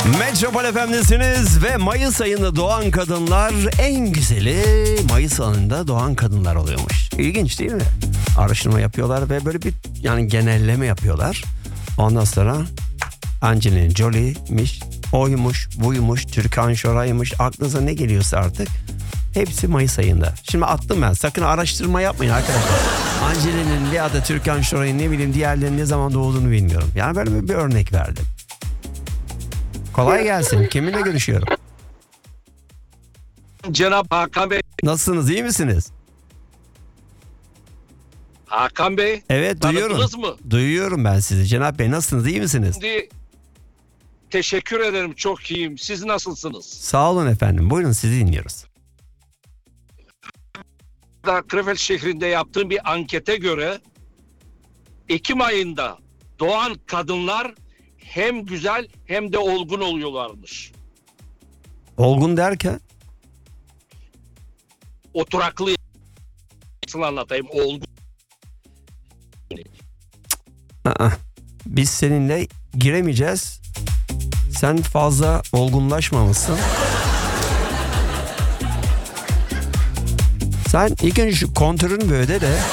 Metropol FM'desiniz ve Mayıs ayında doğan kadınlar en güzeli Mayıs ayında doğan kadınlar oluyormuş. İlginç değil mi? Araştırma yapıyorlar ve böyle bir genelleme yapıyorlar. Ondan sonra Angelina Jolie'miş, oymuş, buymuş, Türkan Şoray'mış, aklınıza ne geliyorsa artık hepsi Mayıs ayında. Şimdi attım ben, sakın araştırma yapmayın arkadaşlar. Angelina'nın veya da Türkan Şoray'ın ne bileyim diğerlerinin ne zaman doğduğunu bilmiyorum. Yani böyle bir örnek verdim. Kolay gelsin. Kiminle görüşüyorum? Cenab Hakan Bey. Nasılsınız? İyi misiniz? Hakan Bey. Evet, duyuyorum. Tanıdınız mı? Duyuyorum ben sizi. Cenap Bey, nasılsınız? İyi misiniz? Şimdi teşekkür ederim. Çok iyiyim. Siz nasılsınız? Sağ olun efendim. Buyurun, sizi dinliyoruz. Krefeld şehrinde yaptığım bir ankete göre Ekim ayında doğan kadınlar hem güzel hem de olgun oluyorlarmış. Olgun derken? Oturaklı, nasıl anlatayım, olgun. Biz seninle giremeyeceğiz. Sen fazla olgunlaşmamışsın. Sen ilk önce şu kontörünü bir öde de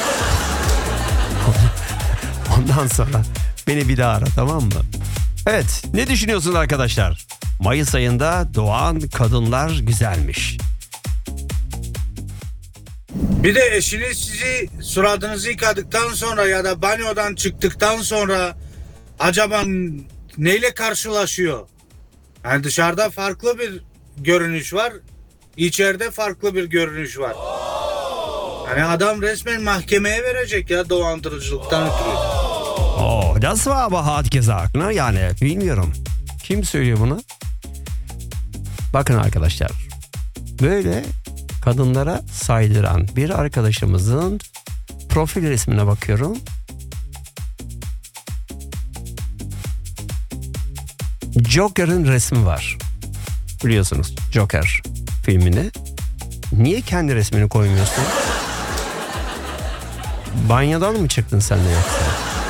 ondan sonra beni bir daha ara, tamam mı? Evet, ne düşünüyorsunuz arkadaşlar? Mayıs ayında doğan kadınlar güzelmiş. Bir de eşiniz sizi suratınızı yıkadıktan sonra ya da banyodan çıktıktan sonra acaba neyle karşılaşıyor? Yani dışarıda farklı bir görünüş var, içeride farklı bir görünüş var. Yani adam resmen mahkemeye verecek ya dolandırıcılıktan ötürü. Oh, das war aber hart gesagt, ne? Yani bilmiyorum. Kim söylüyor bunu? Bakın arkadaşlar. Böyle kadınlara saydıran bir arkadaşımızın profil resmine bakıyorum. Joker'ın resmi var. Biliyorsunuz Joker filmini. Niye kendi resmini koymuyorsun? Banyodan mı çıktın sen de yoksa?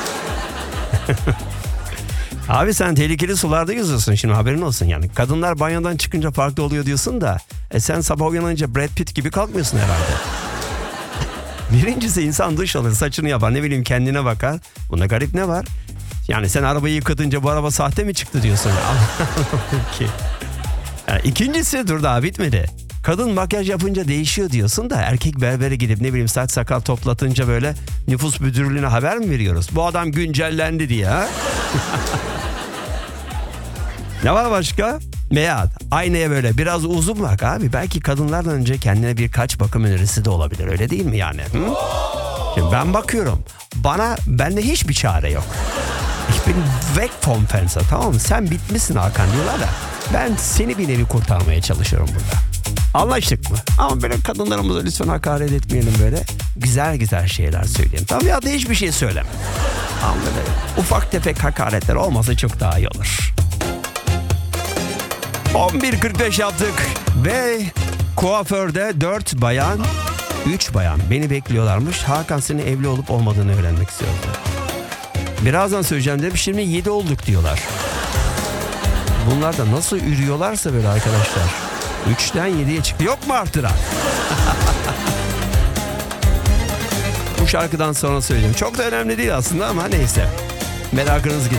Abi sen tehlikeli sularda yüzüyorsun, şimdi haberin olsun yani. Kadınlar banyodan çıkınca farklı oluyor diyorsun da sen sabah uyanınca Brad Pitt gibi kalkmıyorsun herhalde. Birincisi, insan duş alır, saçını yapar, ne bileyim kendine bakar. Bunda garip ne var? Yani sen arabayı yıkatınca bu araba sahte mi çıktı diyorsun? Anlamadım ki. Yani ikincisi, dur daha bitmedi. Kadın makyaj yapınca değişiyor diyorsun da erkek berbere gidip ne bileyim saç sakal toplatınca böyle nüfus müdürlüğüne haber mi veriyoruz? Bu adam güncellendi diye, ha? Ne var başka? Veya aynaya böyle biraz uzun bak abi. Belki kadınlardan önce kendine birkaç bakım önerisi de olabilir, öyle değil mi yani? Hı? Şimdi ben bakıyorum. Bende hiçbir çare yok. Ich bin weg vom Fenster, tamam mı? Sen bitmişsin Hakan diyorlar da ben seni bir nevi kurtarmaya çalışıyorum burada. Anlaştık mı? Ama böyle kadınlarımıza lütfen hakaret etmeyelim böyle. Güzel güzel şeyler söyleyelim. Tamam ya da hiçbir şey söyleme. Ama böyle ufak tefek hakaretler olmasa çok daha iyi olur. 11.45 yaptık ve kuaförde 4 bayan 3 bayan beni bekliyorlarmış. Hakan, senin evli olup olmadığını öğrenmek istiyordu. Birazdan söyleyeceğim dedim, şimdi 7 olduk diyorlar. Bunlar da nasıl ürüyorlarsa böyle arkadaşlar. 3'ten 7'ye çıktı. Yok mu artıran? Bu şarkıdan sonra söyleyeceğim. Çok da önemli değil aslında ama neyse. Merakınız gider.